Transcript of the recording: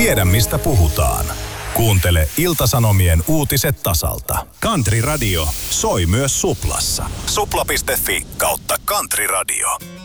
Tiedä mistä puhutaan. Kuuntele Ilta-Sanomien uutiset tasalta. Country Radio soi myös Suplassa. Supla.fi/Country Radio.